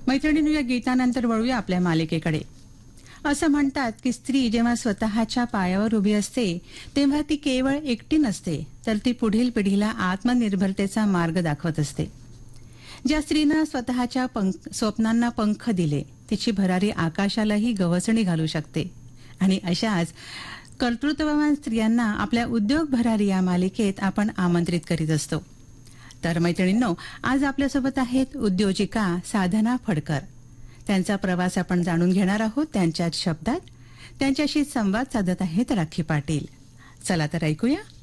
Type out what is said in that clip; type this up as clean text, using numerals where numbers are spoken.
मैत्रिणींनो, या गीतानंतर वळूया आपल्या मालिकेकडे. असं म्हणतात की स्त्री जेव्हा स्वतःच्या पायावर उभी असते तेव्हा ती केवळ एकटी नसते, तर ती पुढील पिढीला आत्मनिर्भरतेचा मार्ग दाखवत असते. ज्या स्त्रीनं स्वतःच्या स्वप्नांना पंख दिले, तिची भरारी आकाशालाही गवसणी घालू शकते. आणि अशाच कर्तृत्ववान स्त्रियांना आपल्या उद्योग भरारी या मालिकेत आपण आमंत्रित करीत असतो. तर मैत्रिणींनो, आज आपल्यासोबत आहेत उद्योजिका साधना फडकर. त्यांचा प्रवास आपण जाणून घेणार आहोत त्यांच्याच शब्दात. त्यांच्याशी संवाद साधत आहेत राखी पाटील. चला तर ऐकूया